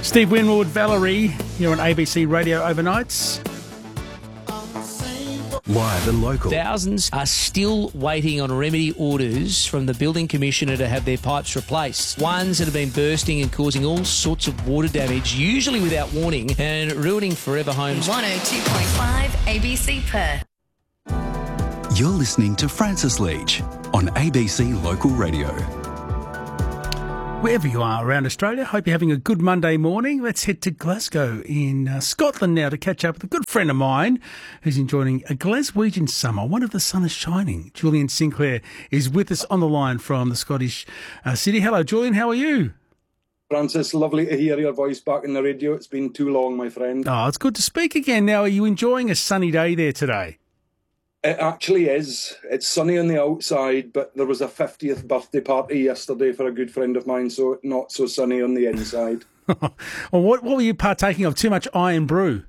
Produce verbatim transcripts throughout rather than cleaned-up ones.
Steve Winwood, Valerie, here on A B C Radio Overnights. Live and local. Thousands are still waiting on remedy orders from the Building Commissioner to have their pipes replaced. Ones that have been bursting and causing all sorts of water damage, usually without warning, and ruining forever homes. one oh two point five A B C Perth. You're listening to Francis Leach on A B C Local Radio. Wherever you are around Australia, hope you're having a good Monday morning. Let's head to Glasgow in uh, Scotland now to catch up with a good friend of mine who's enjoying a Glaswegian summer. One of the sun is shining. Julian Sinclair is with us on the line from the Scottish uh, city. Hello, Julian. How are you? Francis, lovely to hear your voice back in the radio. It's been too long, my friend. Oh, it's good to speak again. Now, are you enjoying a sunny day there today? It actually is. It's sunny on the outside, but there was a fiftieth birthday party yesterday for a good friend of mine, so not so sunny on the inside. Well, what, what were you partaking of? Too much iron brew?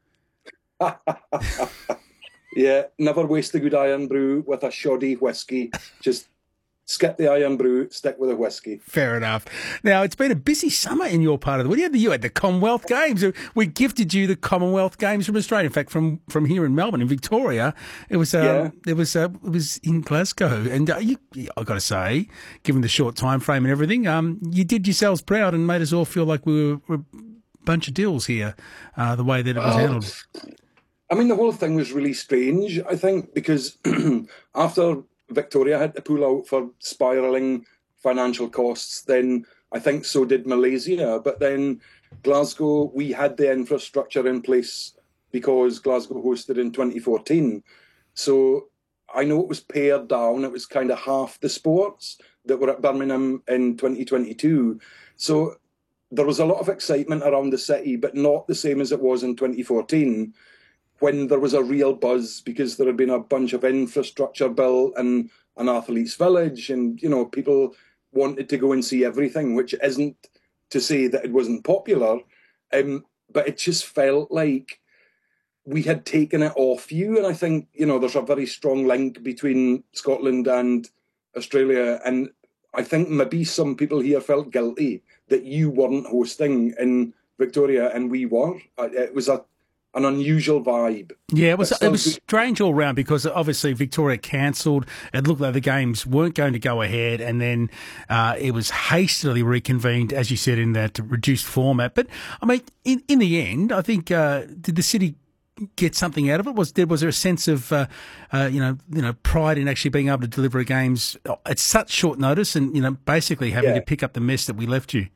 Yeah, never waste a good iron brew with a shoddy whiskey. Just skip the iron brew, stick with a whiskey. Fair enough. Now, it's been a busy summer in your part of the world. You had the, you had the Commonwealth Games. We gifted you the Commonwealth Games from Australia. In fact, from, from here in Melbourne, in Victoria, it was um, Yeah. it was uh, it was in Glasgow. And uh, you, I've got to say, given the short time frame and everything, um, you did yourselves proud and made us all feel like we were, were a bunch of dills here. Uh, the way that it was Oh. handled. I mean, the whole thing was really strange, I think, because after Victoria had to pull out for spiralling financial costs, then I think so did Malaysia. But then Glasgow, we had the infrastructure in place because Glasgow hosted in twenty fourteen. So I know it was pared down. It was kind of half the sports that were at Birmingham in twenty twenty-two. So there was a lot of excitement around the city, but not the same as it was in twenty fourteen. When there was a real buzz because there had been a bunch of infrastructure built and an athletes' village, and you know people wanted to go and see everything, which isn't to say that it wasn't popular, um, but it just felt like we had taken it off you. And I think you know there's a very strong link between Scotland and Australia, and I think maybe some people here felt guilty that you weren't hosting in Victoria and we were. It was a an unusual vibe. Yeah, it was But still it was good. strange all round because obviously Victoria cancelled. It looked like the games weren't going to go ahead, and then uh, it was hastily reconvened, as you said, in that reduced format. But I mean, in, in the end, I think uh, did the city get something out of it? Was there was there a sense of uh, uh, you know you know pride in actually being able to deliver games at such short notice, and you know basically having Yeah. to pick up the mess that we left you?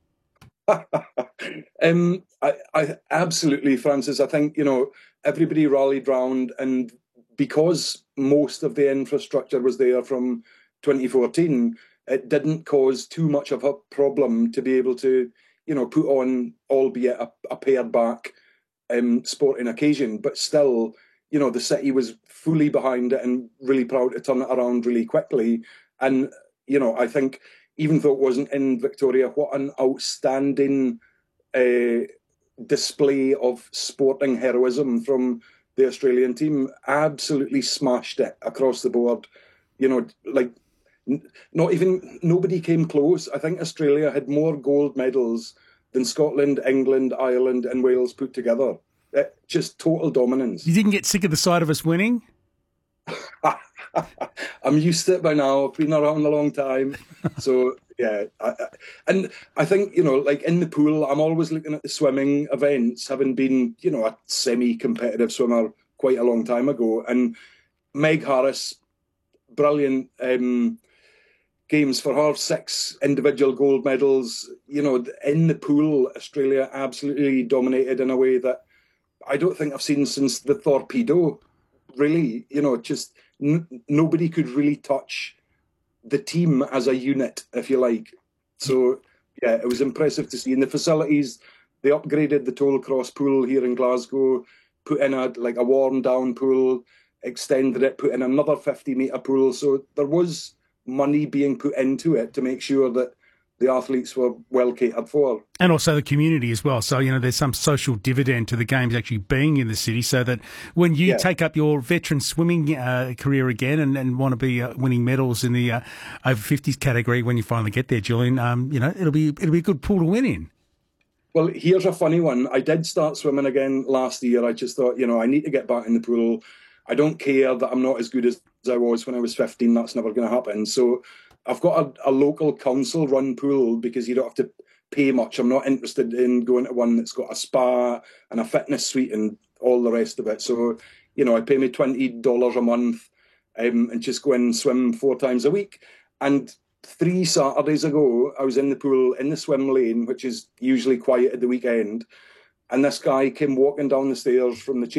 um, I, I absolutely, Francis. I think you know everybody rallied round, and because most of the infrastructure was there from twenty fourteen, it didn't cause too much of a problem to be able to, you know, put on, albeit a, a pared back um, sporting occasion. But still, you know, the city was fully behind it and really proud to turn it around really quickly. And you know, I think, even though it wasn't in Victoria, what an outstanding uh, display of sporting heroism from the Australian team. Absolutely smashed it across the board. You know, like, n- not even, nobody came close. I think Australia had more gold medals than Scotland, England, Ireland and Wales put together. Uh, just total dominance. You didn't get sick of the sight of us winning? I'm used to it by now. I've been around a long time. So, yeah. I, I, and I think, you know, like in the pool, I'm always looking at the swimming events, having been, you know, a semi-competitive swimmer quite a long time ago. And Meg Harris, brilliant um, games for her, six individual gold medals. You know, in the pool, Australia absolutely dominated in a way that I don't think I've seen since the torpedo. Really, you know, just n- nobody could really touch the team as a unit, if you like. So, yeah, it was impressive to see. In the facilities, they upgraded the Tollcross pool here in Glasgow, put in a like a warm down pool, extended it, put in another fifty metre pool. So there was money being put into it to make sure that the athletes were well catered for. And also the community as well. So, you know, there's some social dividend to the games actually being in the city, so that when you Yeah. take up your veteran swimming uh, career again and, and want to be uh, winning medals in the uh, over fifties category when you finally get there, Julian, um, you know, it'll be it'll be a good pool to win in. Well, here's a funny one. I did start swimming again last year. I just thought, you know, I need to get back in the pool. I don't care that I'm not as good as I was when I was fifteen. That's never going to happen. So I've got a, a local council-run pool because you don't have to pay much. I'm not interested in going to one that's got a spa and a fitness suite and all the rest of it. So, you know, I pay me twenty dollars a month um, and just go in and swim four times a week. And three Saturdays ago, I was in the pool in the swim lane, which is usually quiet at the weekend, and this guy came walking down the stairs from the